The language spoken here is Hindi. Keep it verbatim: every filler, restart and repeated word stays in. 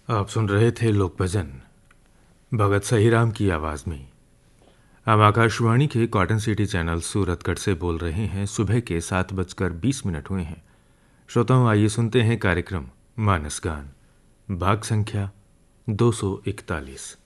आप सुन रहे थे लोक भजन भगत सहीराम की आवाज में। हम आकाशवाणी के कॉटन सिटी चैनल सूरतगढ़ से बोल रहे हैं। सुबह के सात बजकर बीस मिनट हुए हैं। श्रोताओं, आइए सुनते हैं कार्यक्रम मानस गान, भाग संख्या दो सौ इकतालीस।